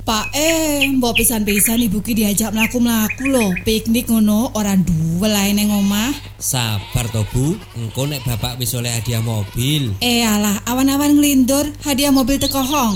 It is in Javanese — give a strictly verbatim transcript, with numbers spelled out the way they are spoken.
Pak eh, mbok pisan-pisan ibu ki diajak mlaku-mlaku lho, piknik ngono ora duwe lae ning omah. Sabar to Bu, engko nek bapak wis oleh hadiah mobil. Eh alah, awan-awan nglindur, hadiah mobil teko Hong